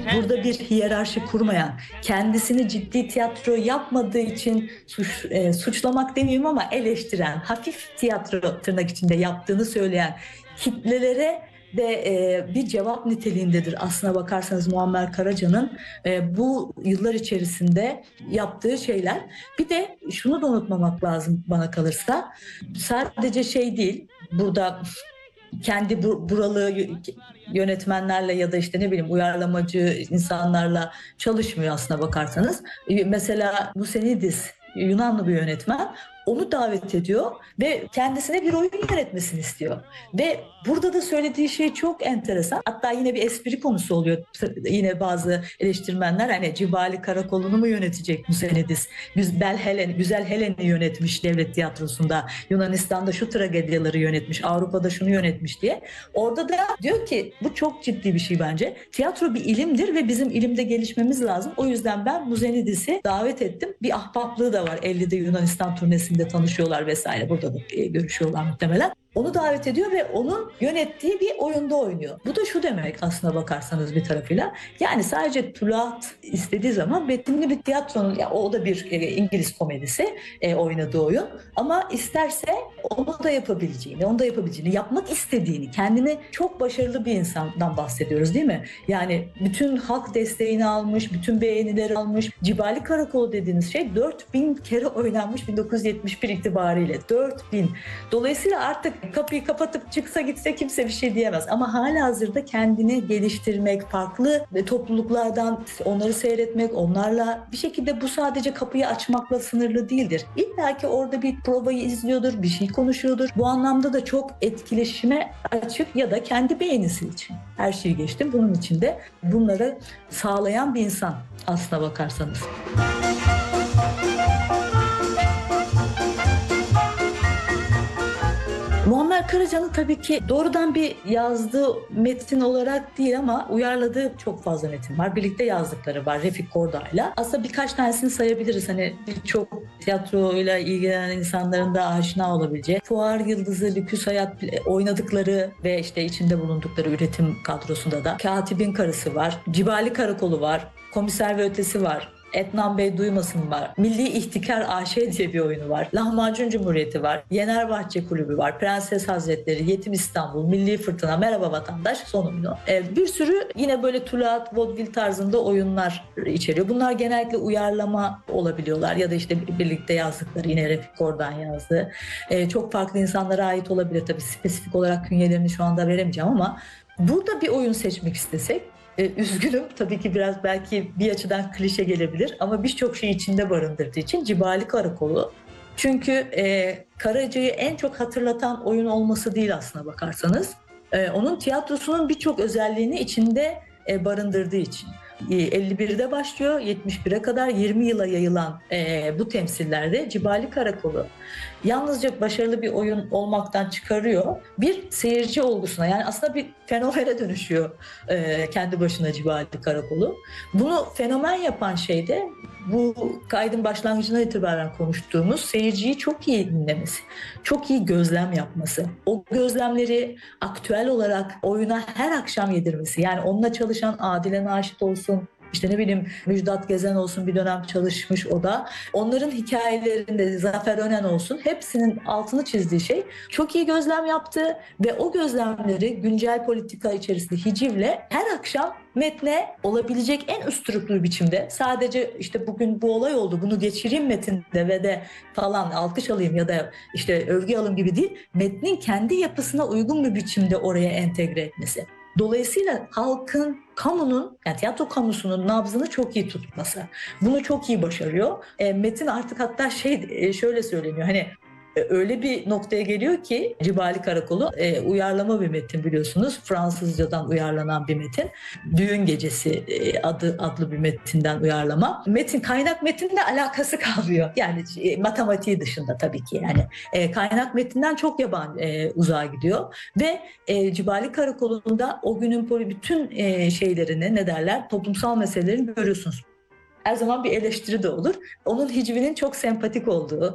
burada bir hiyerarşi kurmayan, kendisini ciddi tiyatro yapmadığı için suçlamak demeyeyim ama eleştiren, hafif tiyatro tırnak içinde yaptığını söyleyen kitlelere de bir cevap niteliğindedir aslına bakarsanız Muammer Karaca'nın bu yıllar içerisinde yaptığı şeyler. Bir de şunu da unutmamak lazım bana kalırsa, sadece şey değil, burada kendi buralı yönetmenlerle ya da işte ne bileyim uyarlamacı insanlarla çalışmıyor aslına bakarsanız. Mesela Musenidis, Yunanlı bir yönetmen, onu davet ediyor ve kendisine bir oyun yönetmesini istiyor. Ve burada da söylediği şey çok enteresan. Hatta yine bir espri konusu oluyor. Yine bazı eleştirmenler hani Cibali Karakolu'nu mu yönetecek Musenidis? Güzel Helen'i yönetmiş devlet tiyatrosunda. Yunanistan'da şu tragedyaları yönetmiş. Avrupa'da şunu yönetmiş diye. Orada da diyor ki bu çok ciddi bir şey bence. Tiyatro bir ilimdir ve bizim ilimde gelişmemiz lazım. O yüzden ben Musenidis'i davet ettim. Bir ahbaplığı da var. 50'de Yunanistan turnesinde tanışıyorlar vesaire. Burada da görüşüyorlar muhtemelen. Onu davet ediyor ve onun yönettiği bir oyunda oynuyor. Bu da şu demek aslına bakarsanız bir tarafıyla. Yani sadece Tuluat istediği zaman betimli bir tiyatronun, ya o da bir İngiliz komedisi oynadığı oyun. Ama isterse onu da yapabileceğini, yapmak istediğini, kendini çok başarılı bir insandan bahsediyoruz değil mi? Yani bütün halk desteğini almış, bütün beğenileri almış. Cibali Karakolu dediğiniz şey 4000 kere oynanmış 1971 itibariyle. 4000. Dolayısıyla artık kapıyı kapatıp çıksa gitse kimse bir şey diyemez. Ama halihazırda kendini geliştirmek, farklı topluluklardan onları seyretmek, onlarla bir şekilde bu sadece kapıyı açmakla sınırlı değildir. İlla ki orada bir provayı izliyordur, bir şey konuşuyordur. Bu anlamda da çok etkileşime açık ya da kendi beğenisi için. Her şeyi geçtim. Bunun için de bunları sağlayan bir insan aslına bakarsanız. Muammer Karaca'nın tabii ki doğrudan bir yazdığı metin olarak değil ama uyarladığı çok fazla metin var. Birlikte yazdıkları var Refik Korda'yla. Aslında birkaç tanesini sayabiliriz. Hani birçok tiyatroyla ilgilenen insanların da aşina olabileceği. Fuar Yıldızı, Lüküs Hayat oynadıkları ve işte içinde bulundukları üretim kadrosunda da Katibin Karısı var. Cibali Karakolu var. Komiser ve Ötesi var. Etnan Bey duymasın var. Milli İhtikar AŞ diye bir oyunu var. Lahmacun Cumhuriyeti var. Yener Bahçe Kulübü var. Prenses Hazretleri, Yetim İstanbul, Milli Fırtına, Merhaba Vatandaş son oyunu. Bir sürü yine böyle Tuluat, Vaudeville tarzında oyunlar içeriyor. Bunlar genellikle uyarlama olabiliyorlar ya da işte birlikte yazdıkları, yine Refik Kordan yazdığı. Çok farklı insanlara ait olabilir tabii. Spesifik olarak künyelerini şu anda veremeyeceğim ama burada bir oyun seçmek istesek, üzgünüm tabii ki biraz belki bir açıdan klişe gelebilir ama birçok şey içinde barındırdığı için Cibali Karakolu. Çünkü Karaca'yı en çok hatırlatan oyun olması değil aslına bakarsanız. Onun tiyatrosunun birçok özelliğini içinde barındırdığı için. 51'de başlıyor, 71'e kadar 20 yıla yayılan bu temsillerde Cibali Karakolu yalnızca başarılı bir oyun olmaktan çıkarıyor. Bir seyirci olgusuna, yani aslında bir fenomene dönüşüyor kendi başına Cibali Karakolu. Bunu fenomen yapan şey de bu kaydın başlangıcından itibaren konuştuğumuz seyirciyi çok iyi dinlemesi, çok iyi gözlem yapması. O gözlemleri aktüel olarak oyuna her akşam yedirmesi. Yani onunla çalışan Adile Naşit olsun, İşte ne bileyim Müjdat Gezen olsun, bir dönem çalışmış o da. Onların hikayelerinde Zafer Önen olsun, hepsinin altını çizdiği şey çok iyi gözlem yaptı ve o gözlemleri güncel politika içerisinde hicivle her akşam metne olabilecek en üsturuplu biçimde, sadece işte bugün bu olay oldu bunu geçireyim metinde ve de falan alkış alayım ya da işte övgü alayım gibi değil, metnin kendi yapısına uygun bir biçimde oraya entegre etmesi. Dolayısıyla halkın, kamunun, yani tiyatro kamusunun nabzını çok iyi tutması. Bunu çok iyi başarıyor. Metin artık hatta şöyle söyleniyor, hani öyle bir noktaya geliyor ki Cibali Karakolu uyarlama bir metin biliyorsunuz. Fransızcadan uyarlanan bir metin. Düğün Gecesi adlı bir metinden uyarlama. Kaynak metinle alakası kalmıyor. Yani matematiği dışında tabii ki yani. Kaynak metinden çok uzağa gidiyor. Ve Cibali Karakolu'nda o günün bütün şeylerini, toplumsal meselelerini görüyorsunuz. Her zaman bir eleştiri de olur. Onun hicvinin çok sempatik olduğu,